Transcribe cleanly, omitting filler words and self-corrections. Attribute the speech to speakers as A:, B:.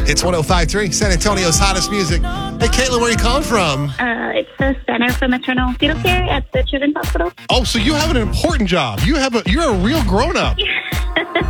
A: It's 105.3, San Antonio's hottest music. Hey, Caitlin, where are you calling from?
B: It's the Center for Maternal Fetal Care at the Children's Hospital.
A: Oh, so you have an important job. You're a real grown-up.